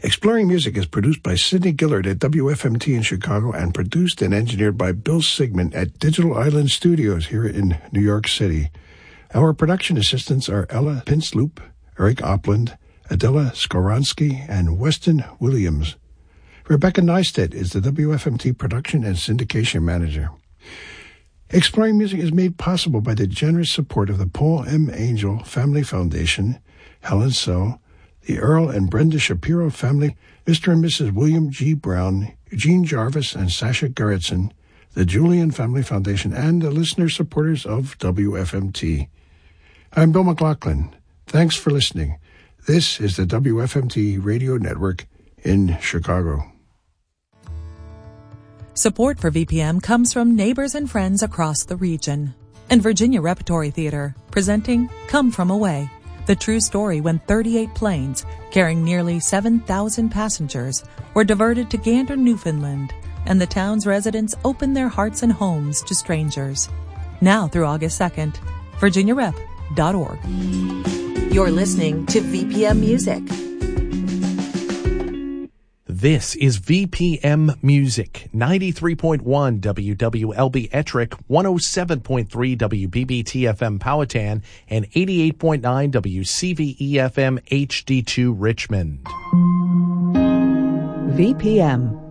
Exploring Music is produced by Sidney Gillard at WFMT in Chicago and produced and engineered by Bill Sigmund at Digital Island Studios here in New York City. Our production assistants are Ella Pinsloop, Eric Opland, Adela Skoronsky, and Weston Williams. Rebecca Neistat is the WFMT production and syndication manager. Exploring Music is made possible by the generous support of the Paul M. Angel Family Foundation, Helen So, the Earl and Brenda Shapiro family, Mr. and Mrs. William G. Brown, Eugene Jarvis, and Sasha Gerritsen, the Julian Family Foundation, and the listener supporters of WFMT. I'm Bill McLaughlin. Thanks for listening. This is the WFMT Radio Network in Chicago. Support for VPM comes from neighbors and friends across the region. And Virginia Repertory Theater, presenting Come From Away, the true story when 38 planes carrying nearly 7,000 passengers were diverted to Gander, Newfoundland, and the town's residents opened their hearts and homes to strangers. Now through August 2nd, virginiarep.org. You're listening to VPM Music. This is VPM Music, 93.1 WWLB Ettrick, 107.3 WBBT-FM Powhatan, and 88.9 WCVE-FM HD2 Richmond. VPM.